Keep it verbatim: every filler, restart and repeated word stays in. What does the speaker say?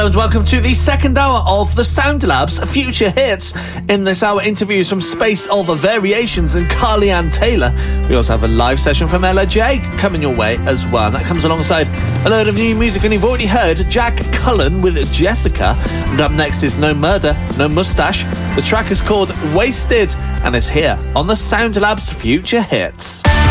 Hello and welcome to the second hour of the Sound Labs Future Hits. In this hour, interviews from Space of Variations and Carly Ann Taylor. We also have a live session from Ella J coming your way as well. And that comes alongside a load of new music, and you've already heard Jack Cullen with Jessica. And up next is No Murder, No Mustache. The track is called Wasted and is here on the Sound Labs Future Hits.